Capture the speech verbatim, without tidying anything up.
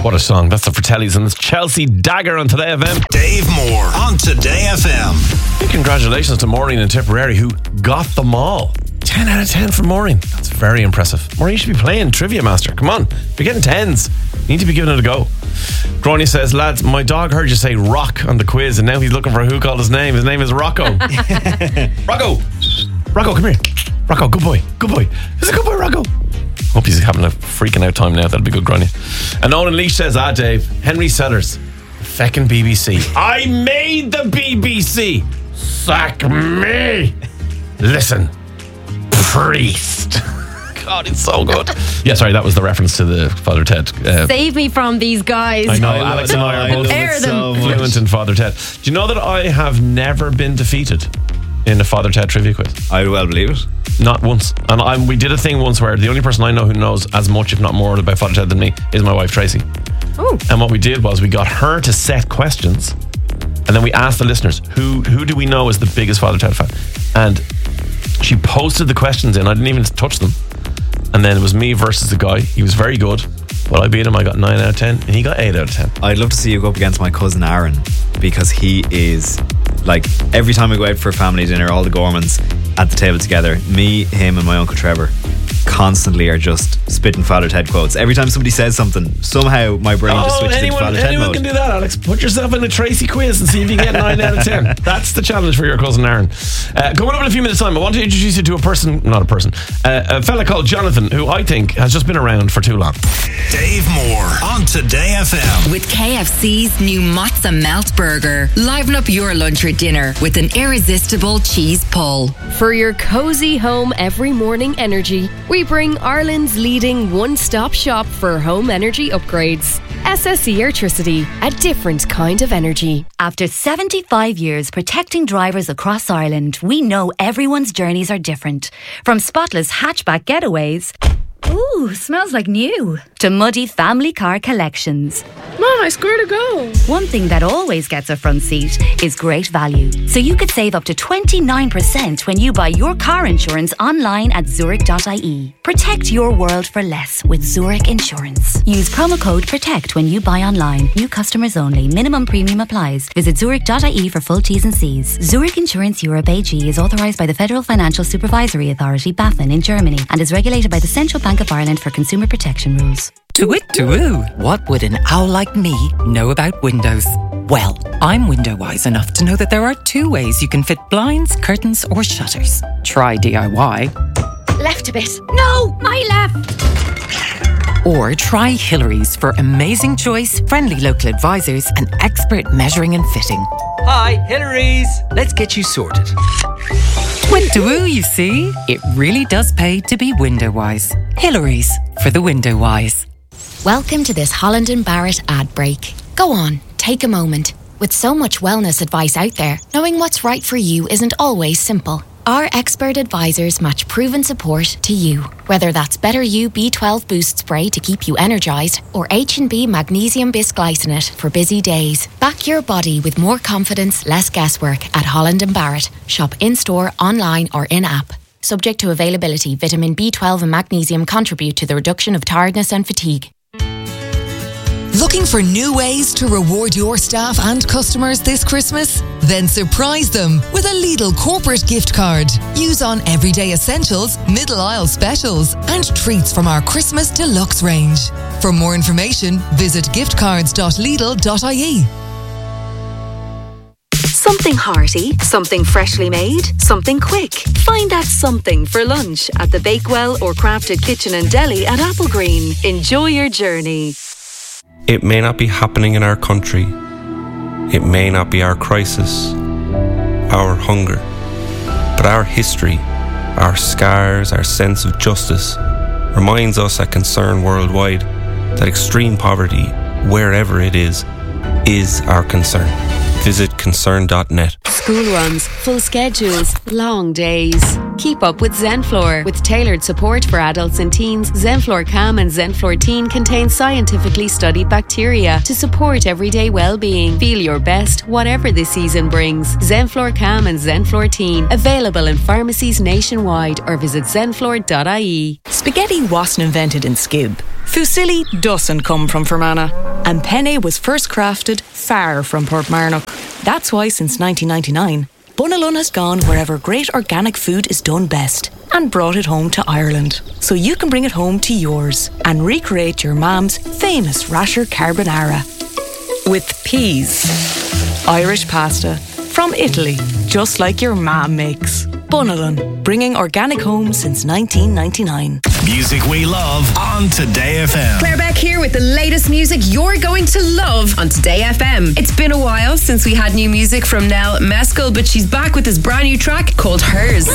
What a song. That's the Fratellis and it's Chelsea Dagger on Today F M. Dave Moore on Today F M. Big congratulations to Maureen in Tipperary who got them all. ten out of ten for Maureen. That's very impressive. Maureen, you should be playing Trivia Master. Come on. You're getting tens. You need to be giving it a go. Grony says, lads, my dog heard you say rock on the quiz and now he's looking for who called his name. His name is Rocco. Rocco. Rocco, come here. Rocco, good boy. Good boy. He's a good boy, Rocco. Hope he's having a freaking out time now. That'll be good, Grony. And Owen Leash says, ah, Dave, Henry Sellers, feckin' B B C. I made the B B C. Sack me. Listen, priest. God, it's so good. Yeah, sorry, that was the reference to the Father Ted. Uh, Save me from these guys. I know, I Alex and I are both Air them. so fluent in Father Ted. Do you know that I have never been defeated in a Father Ted trivia quiz? I would well believe it. Not once. And I'm, we did a thing once where the only person I know who knows as much, if not more, about Father Ted than me is my wife, Tracy. Oh. And what we did was we got her to set questions and then we asked the listeners, who who do we know is the biggest Father Ted fan? And she posted the questions in. I didn't even touch them. And then it was me versus the guy. He was very good. Well, I beat him. I got nine out of ten and he got eight out of ten. I'd love to see you go up against my cousin Aaron because he is like, every time we go out for a family dinner, all the Gormans at the table together, me, him and my Uncle Trevor constantly are just spitting Father Ted quotes. Every time somebody says something, somehow my brain just Oh, switches anyone, into Father Ted anyone mode. can do that, Alex. Put yourself in a Tracy quiz and see if you get nine out of ten. That's the challenge for your cousin Aaron. Uh, coming up in a few minutes' time, I want to introduce you to a person, not a person, uh, a fella called Jonathan, who I think has just been around for too long. Dave Moore on Today F M. With K F C's new Mozza Melt Burger. Liven up your lunch or dinner with an irresistible cheese pull. For your cozy home every morning energy, we bring Ireland's leading one-stop shop for home energy upgrades. S S E Airtricity, a different kind of energy. After seventy-five years protecting drivers across Ireland, we know everyone's journeys are different. From spotless hatchback getaways, ooh, smells like new, to muddy family car collections. Mom, I scored a goal. One thing that always gets a front seat is great value. So you could save up to twenty-nine percent when you buy your car insurance online at Zurich dot I E. Protect your world for less with Zurich Insurance. Use promo code PROTECT when you buy online. New customers only. Minimum premium applies. Visit Zurich dot I E for full T's and C's. Zurich Insurance Europe A G is authorised by the Federal Financial Supervisory Authority, BaFin, in Germany, and is regulated by the Central Bank of Ireland for consumer protection rules. To-wit to-woo, what would an owl like me know about windows? Well, I'm window-wise enough to know that there are two ways you can fit blinds, curtains or shutters. Try D I Y. Left a bit. No, my left. Or try Hillary's for amazing choice, friendly local advisors and expert measuring and fitting. Hi, Hillary's. Let's get you sorted. Window-woo, you see? It really does pay to be window-wise. Hillary's for the window-wise. Welcome to this Holland and Barrett ad break. Go on, take a moment. With so much wellness advice out there, knowing what's right for you isn't always simple. Our expert advisors match proven support to you. Whether that's Better You B twelve Boost Spray to keep you energised or H and B Magnesium Bisglycinate for busy days. Back your body with more confidence, less guesswork at Holland and Barrett. Shop in-store, online or in-app. Subject to availability, vitamin B twelve and magnesium contribute to the reduction of tiredness and fatigue. Looking for new ways to reward your staff and customers this Christmas? Then surprise them with a Lidl corporate gift card. Use on everyday essentials, middle aisle specials, and treats from our Christmas deluxe range. For more information, visit giftcards dot lidl dot I E. Something hearty, something freshly made, something quick. Find that something for lunch at the Bakewell or Crafted Kitchen and Deli at Applegreen. Enjoy your journey. It may not be happening in our country. It may not be our crisis, our hunger, but our history, our scars, our sense of justice reminds us at Concern Worldwide that extreme poverty, wherever it is, is our concern. Visit concern dot net. School runs, full schedules, long days. Keep up with Zenflor. With tailored support for adults and teens, Zenflor Calm and Zenflor Teen contain scientifically studied bacteria to support everyday well-being. Feel your best, whatever the season brings. Zenflor Calm and Zenflor Teen. Available in pharmacies nationwide or visit zenflor dot I E. Spaghetti wasn't invented in Skib. Fusilli doesn't come from Fermanagh, and Penne was first crafted far from Portmarnock. That's why since nineteen ninety-nine, Bunalun has gone wherever great organic food is done best and brought it home to Ireland. So you can bring it home to yours and recreate your mam's famous rasher carbonara. With peas. Irish pasta from Italy, just like your mam makes. Bunalun, bringing organic home since nineteen ninety-nine. Music we love on Today F M. Claire Beck here with the latest music you're going to love on Today F M. It's been a while since we had new music from Nell Meskel, but she's back with this brand new track called Hers.